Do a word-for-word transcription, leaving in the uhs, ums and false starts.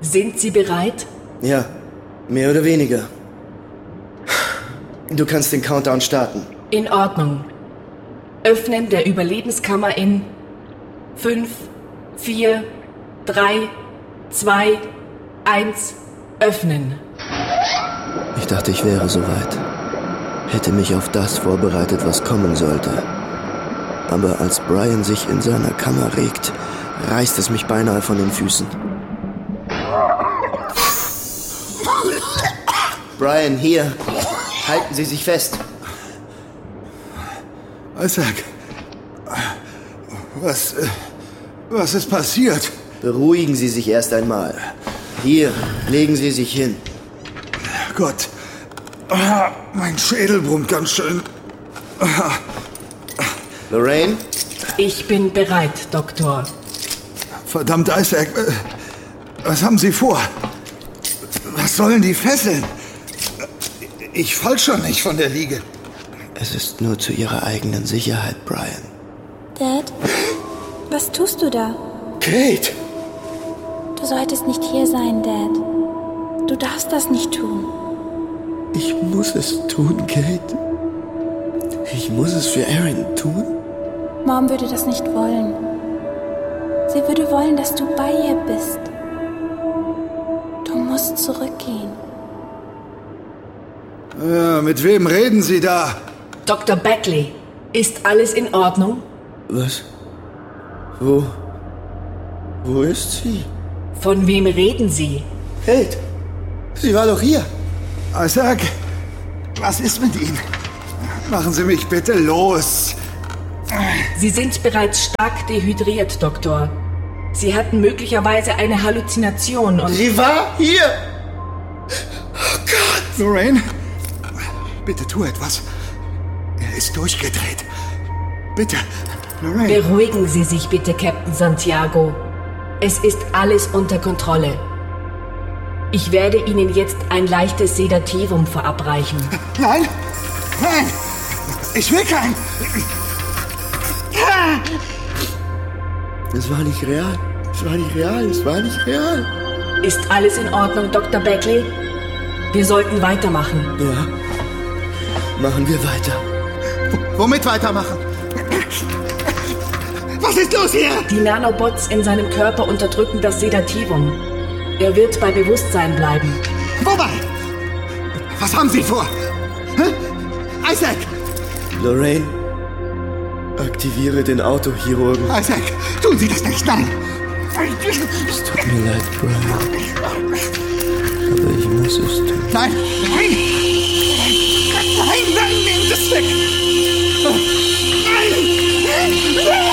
Sind Sie bereit? Ja, mehr oder weniger. Du kannst den Countdown starten. In Ordnung. Öffnen der Überlebenskammer in fünf, vier, drei, zwei, eins, öffnen. Ich dachte, ich wäre soweit. Hätte mich auf das vorbereitet, was kommen sollte. Aber als Brian sich in seiner Kammer regt, reißt es mich beinahe von den Füßen. Brian, hier. Halten Sie sich fest. Isaac, was, was ist passiert? Beruhigen Sie sich erst einmal. Hier, legen Sie sich hin. Gott, ah, mein Schädel brummt ganz schön. Ah. Lorraine? Ich bin bereit, Doktor. Verdammt, Isaac, was haben Sie vor? Was sollen die Fesseln? Ich fall schon nicht von der Liege. Es ist nur zu Ihrer eigenen Sicherheit, Brian. Dad, was tust du da? Kate! Du solltest nicht hier sein, Dad. Du darfst das nicht tun. Ich muss es tun, Kate. Ich muss es für Erin tun. Mom würde das nicht wollen. Sie würde wollen, dass du bei ihr bist. Du musst zurückgehen. Ja, mit wem reden Sie da? Doktor Beckley, ist alles in Ordnung? Was? Wo? Wo ist sie? Von wem reden Sie? Kate, sie war doch hier. Isaac, was ist mit Ihnen? Machen Sie mich bitte los. Sie sind bereits stark dehydriert, Doktor. Sie hatten möglicherweise eine Halluzination und... Sie war hier! Oh Gott! Lorraine, bitte tu etwas. Er ist durchgedreht. Bitte, Lorraine. Beruhigen Sie sich bitte, Captain Santiago. Es ist alles unter Kontrolle. Ich werde Ihnen jetzt ein leichtes Sedativum verabreichen. Nein! Nein! Ich will kein... Es war nicht real. Es war nicht real. Es war nicht real. Ist alles in Ordnung, Doktor Beckley? Wir sollten weitermachen. Ja. Machen wir weiter. W- womit weitermachen? Was ist los hier? Die Nanobots in seinem Körper unterdrücken das Sedativum. Er wird bei Bewusstsein bleiben. Wobei? Was haben Sie vor? Hä? Isaac! Lorraine, aktiviere den Autochirurgen. Isaac, tun Sie das nicht, nein! Es tut mir leid, Brian. Aber ich muss es tun. Nein! Nein! Nein, nein, nehmen Sie es weg! Nein! Nein!